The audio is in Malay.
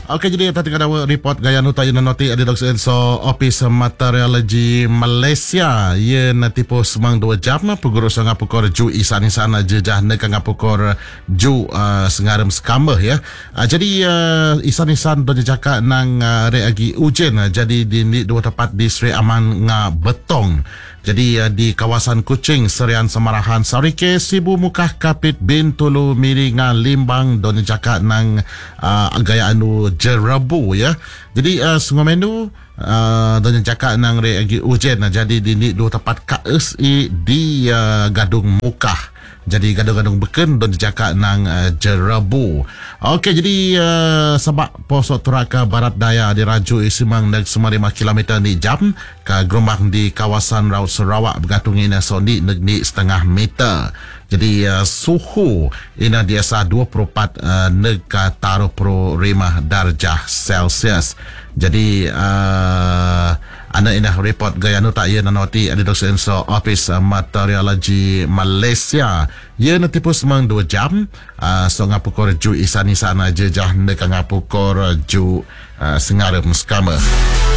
Okey, jadi tadi kada report gaya nu tayo noti ada Dr. Enso Office Meteorologi Malaysia. Ia nanti pos semang 2 jam pugurus ngapukor ju isan-isan jejah nek ngapukor ju sengarem skambeh ya. Jadi isan-isan do jaka nang reagi ujen jadi di dua tempat di Sri Aman nga Betong. Jadi di kawasan Kuching, Serian Semarahan, Sarike, Sibu Mukah, Kapit, Bintulu, Miringa, Limbang, don jaka nang gaya anu Jerabu ya. Jadi sungomenu don jaka nang reagi ujen jadi di dua tempat KSI di Gadung Mukah. Jadi gadung-gadung beken don jaka nang Jerabu. Okey, jadi sebab posok Turaka Barat Daya di Raju Isimang nag 5 km di jam ke gerombang di kawasan Raut Sarawak bergantung ina sondi negni setengah meter. Jadi suhu ina biasa 24 neg taruh pro 5 darjah Celsius. Jadi anda indah report gaya nu tak ia nanoti ada Dr. Enso Office Meteorologi Malaysia. Ia nanti pun semang 2 jam so ngapukor ju isan-isan jejah nek ngapukor ju sengarem skama.